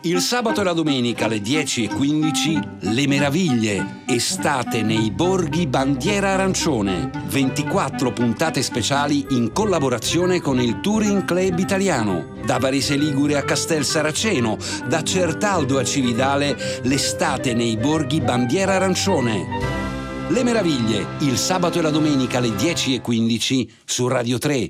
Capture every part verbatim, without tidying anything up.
Il sabato e la domenica alle dieci e quindici Le Meraviglie, estate nei borghi bandiera arancione. ventiquattro puntate speciali in collaborazione con il Touring Club Italiano. Da Varese Ligure a Castel Saraceno, da Certaldo a Cividale, l'estate nei borghi bandiera arancione. Le Meraviglie, il sabato e la domenica alle dieci e quindici su Radio tre.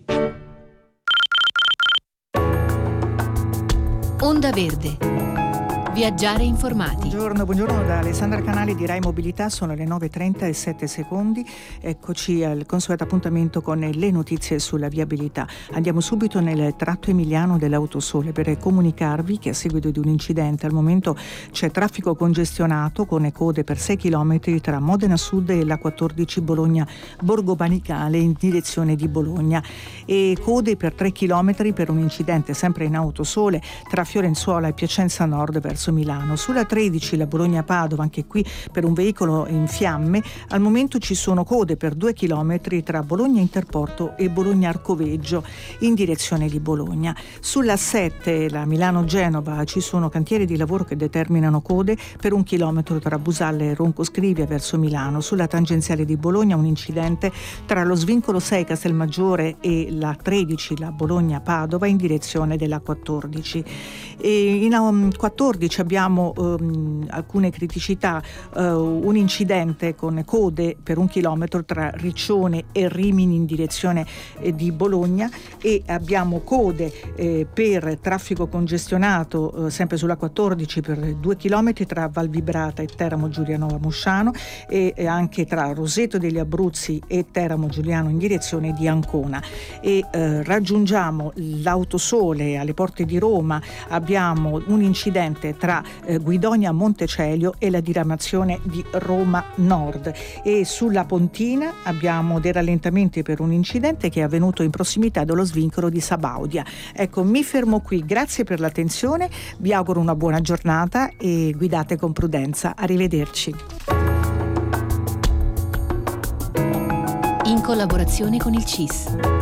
Onda Verde. Viaggiare informati. Buongiorno, buongiorno da Alessandra Canali di Rai Mobilità, sono le nove e trenta e sette secondi. Eccoci al consueto appuntamento con le notizie sulla viabilità. Andiamo subito nel tratto emiliano dell'Autosole per comunicarvi che a seguito di un incidente al momento c'è traffico congestionato con code per sei chilometri tra Modena Sud e la quattordici Bologna Borgo Panicale in direzione di Bologna e code per tre chilometri per un incidente sempre in Autosole tra Fiorenzuola e Piacenza Nord verso Milano. Sulla tredici la Bologna-Padova, anche qui per un veicolo in fiamme, al momento ci sono code per due chilometri tra Bologna Interporto e Bologna Arcoveggio in direzione di Bologna. Sulla sette la Milano-Genova ci sono cantieri di lavoro che determinano code per un chilometro tra Busalle e Ronco Scrivia verso Milano. Sulla tangenziale di Bologna un incidente tra lo svincolo sei Castelmaggiore e la tredici la Bologna-Padova in direzione della quattordici. E in um, quattordici abbiamo um, alcune criticità, uh, un incidente con code per un chilometro tra Riccione e Rimini in direzione eh, di Bologna e abbiamo code eh, per traffico congestionato eh, sempre sulla quattordici per due chilometri tra Valvibrata e Teramo Giulianova Musciano e, e anche tra Roseto degli Abruzzi e Teramo Giuliano in direzione di Ancona e eh, raggiungiamo l'Autosole alle porte di Roma. Abbiamo un incidente tra eh, Guidonia Montecelio e la diramazione di Roma Nord e sulla Pontina abbiamo dei rallentamenti per un incidente che è avvenuto in prossimità dello svincolo di Sabaudia. Ecco, mi fermo qui, grazie per l'attenzione, vi auguro una buona giornata e guidate con prudenza. Arrivederci. In collaborazione con il C I S.